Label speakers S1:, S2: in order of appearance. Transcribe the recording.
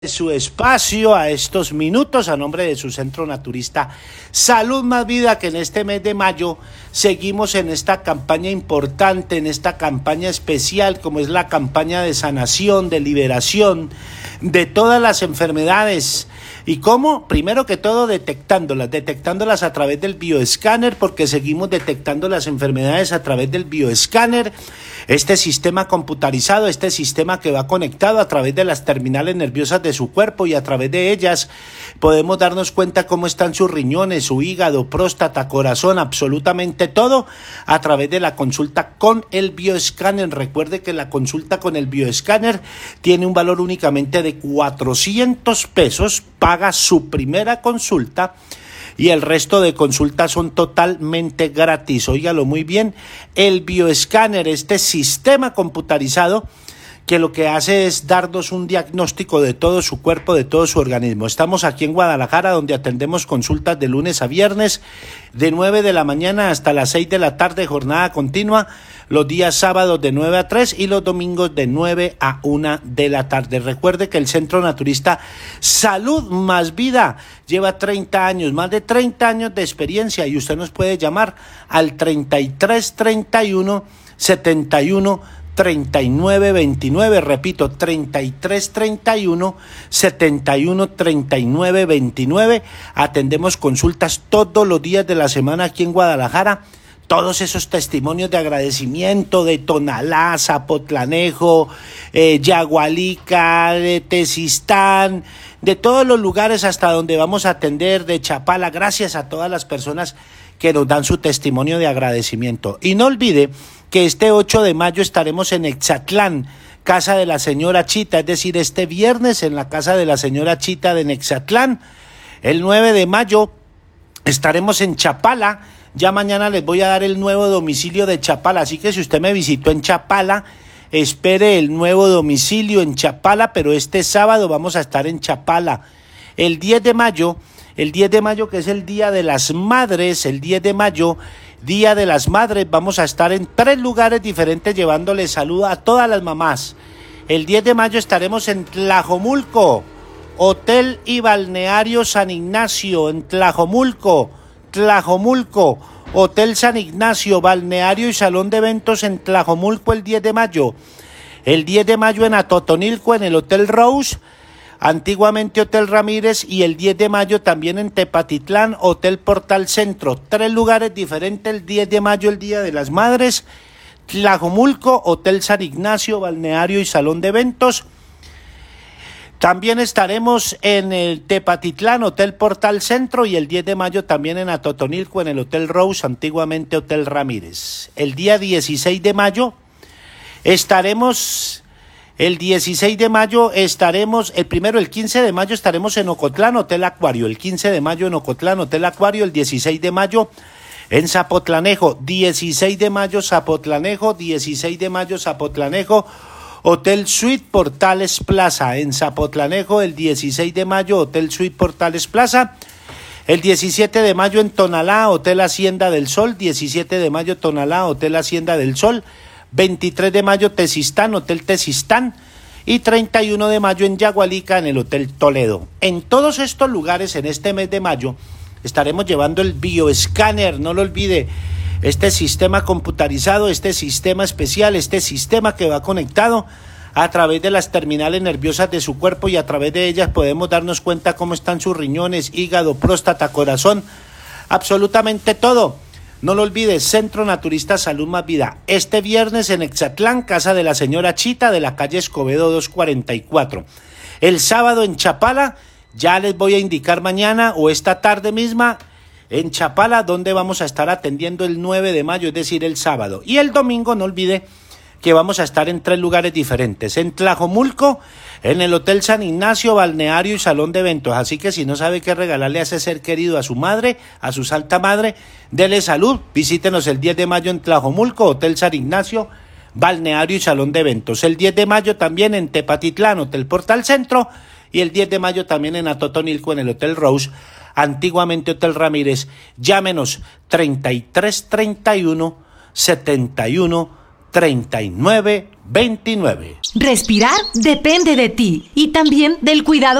S1: Su espacio a estos minutos a nombre de su centro naturista Salud Más Vida, que en este mes de mayo seguimos en esta campaña importante, en esta campaña especial como es la campaña de sanación, de liberación de todas las enfermedades. ¿Y cómo? Primero que todo detectándolas a través del bioescáner, porque seguimos detectando las enfermedades a través del bioescáner, este sistema computarizado, este sistema que va conectado a través de las terminales nerviosas de su cuerpo, y a través de ellas podemos darnos cuenta cómo están sus riñones, su hígado, próstata, corazón, absolutamente todo a través de la consulta con el bioescáner. Recuerde que la consulta con el bioescáner tiene un valor únicamente de 400 pesos, paga su primera consulta y el resto de consultas son totalmente gratis. Óigalo muy bien, el bioescáner, este sistema computarizado que lo que hace es darnos un diagnóstico de todo su cuerpo, de todo su organismo. Estamos aquí en Guadalajara, donde atendemos consultas de lunes a viernes, de 9 de la mañana hasta las 6 de la tarde, jornada continua, los días sábados de 9 a 3 y los domingos de 9 a 1 de la tarde. Recuerde que el Centro Naturista Salud Más Vida lleva 30 años, más de 30 años de experiencia, y usted nos puede llamar al 33 31 71 39 29, repito, 33 31 71 39 29. Atendemos consultas todos los días de la semana aquí en Guadalajara. Todos esos testimonios de agradecimiento de Tonalá, Zapotlanejo, Yagualica, de Tezistán, de todos los lugares hasta donde vamos a atender, de Chapala. Gracias a todas las personas que nos dan su testimonio de agradecimiento. Y no olvide que este 8 de mayo estaremos en Exatlán, casa de la señora Chita, es decir, este viernes en la casa de la señora Chita de Exatlán. El 9 de mayo estaremos en Chapala. Ya mañana les voy a dar el nuevo domicilio de Chapala, así que si usted me visitó en Chapala, espere el nuevo domicilio en Chapala, pero este sábado vamos a estar en Chapala. El 10 de mayo, que es el Día de las Madres, el 10 de mayo, Día de las Madres, vamos a estar en 3 lugares diferentes llevándole salud a todas las mamás. El 10 de mayo estaremos en Tlajomulco, Hotel y Balneario San Ignacio, en Tlajomulco, Hotel San Ignacio, Balneario y Salón de Eventos en Tlajomulco el 10 de mayo. El 10 de mayo en Atotonilco, en el Hotel Rose, antiguamente Hotel Ramírez, y el 10 de mayo también en Tepatitlán, Hotel Portal Centro. 3 lugares diferentes el 10 de mayo, el Día de las Madres. Tlajomulco, Hotel San Ignacio, Balneario y Salón de Eventos. También estaremos en el Tepatitlán, Hotel Portal Centro, y el 10 de mayo también en Atotonilco, en el Hotel Rose, antiguamente Hotel Ramírez. El día 16 de mayo estaremos... El 16 de mayo estaremos, el 15 de mayo estaremos en Ocotlán, Hotel Acuario. El 15 de mayo en Ocotlán, Hotel Acuario. El 16 de mayo en Zapotlanejo. 16 de mayo Zapotlanejo, 16 de mayo Zapotlanejo, Hotel Suite Portales Plaza. En Zapotlanejo, el 16 de mayo, Hotel Suite Portales Plaza. El 17 de mayo en Tonalá, Hotel Hacienda del Sol. 17 de mayo Tonalá, Hotel Hacienda del Sol. 23 de mayo Tezistán, Hotel Tezistán, y 31 de mayo en Yagualica, en el Hotel Toledo. En todos estos lugares, en este mes de mayo, estaremos llevando el bioescáner. No lo olvide, este sistema computarizado, este sistema especial, este sistema que va conectado a través de las terminales nerviosas de su cuerpo, y a través de ellas podemos darnos cuenta cómo están sus riñones, hígado, próstata, corazón, absolutamente todo. No lo olvides, Centro Naturista Salud Más Vida. Este viernes en Exatlán, casa de la señora Chita, de la calle Escobedo 244. El sábado en Chapala, ya les voy a indicar mañana o esta tarde misma, en Chapala, donde vamos a estar atendiendo el 9 de mayo, es decir, el sábado. Y el domingo, no olvide que vamos a estar en 3 lugares diferentes. En Tlajomulco, en el Hotel San Ignacio, Balneario y Salón de Eventos. Así que si no sabe qué regalarle a ese ser querido, a su madre, a su santa madre, dele salud. Visítenos el 10 de mayo en Tlajomulco, Hotel San Ignacio, Balneario y Salón de Eventos. El 10 de mayo también en Tepatitlán, Hotel Portal Centro. Y el 10 de mayo también en Atotonilco, en el Hotel Rose, antiguamente Hotel Ramírez. Llámenos 33 31 71 39 29.
S2: Respirar depende de ti y también del cuidado